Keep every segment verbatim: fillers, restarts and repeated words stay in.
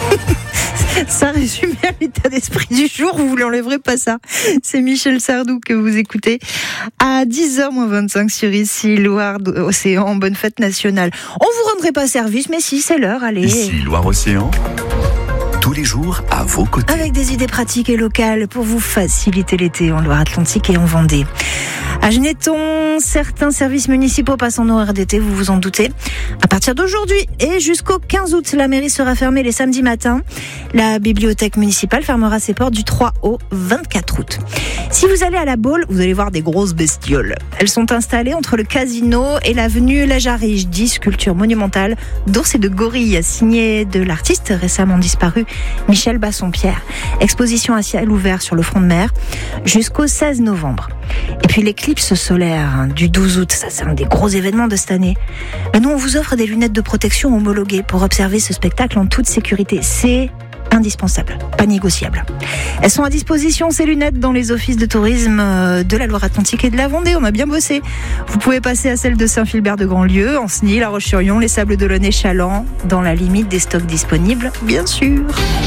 Ça résume bien l'état d'esprit du jour, vous ne l'enlèverez pas ça. C'est Michel Sardou que vous écoutez à dix heures moins vingt-cinq sur Ici Loire-Océan. Bonne fête nationale. On vous rendrait pas service, mais si, c'est l'heure, allez. Ici Loire-Océan, tous les jours à vos côtés. Avec des idées pratiques et locales pour vous faciliter l'été en Loire-Atlantique et en Vendée. À Geneton, certains services municipaux passent en horaire d'été, vous vous en doutez. À partir d'aujourd'hui et jusqu'au quinze août, la mairie sera fermée les samedis matins. La bibliothèque municipale fermera ses portes du trois au vingt-quatre août. Si vous allez à la Baule, vous allez voir des grosses bestioles. Elles sont installées entre le casino et l'avenue La Jarriche, dix sculptures monumentales d'ours et de gorilles, signées de l'artiste récemment disparu Michel Bassompierre. Exposition à ciel ouvert sur le front de mer jusqu'au seize novembre. Et puis l'éclipse solaire du douze août, ça c'est un des gros événements de cette année. Et nous on vous offre des lunettes de protection homologuées pour observer ce spectacle en toute sécurité. C'est indispensable, pas négociable. Elles sont à disposition, ces lunettes, dans les offices de tourisme de la Loire-Atlantique et de la Vendée. On a bien bossé. Vous pouvez passer à celle de Saint-Philbert de Grandlieu, Ancenis, La Roche-sur-Yon, les Sables d'Olonne, Chaland, dans la limite des stocks disponibles, bien sûr.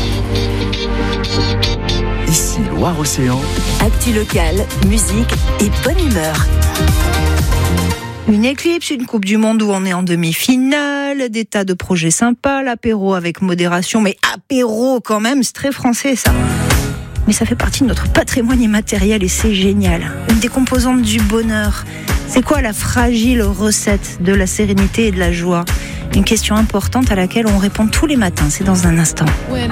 Ici Loire-Océan. Actu locale, musique et bonne humeur. Une éclipse, une Coupe du Monde où on est en demi-finale, des tas de projets sympas, l'apéro avec modération, mais apéro quand même, c'est très français ça. Mais ça fait partie de notre patrimoine immatériel et c'est génial. Une des composantes du bonheur. C'est quoi la fragile recette de la sérénité et de la joie ? Une question importante à laquelle on répond tous les matins, c'est dans un instant. When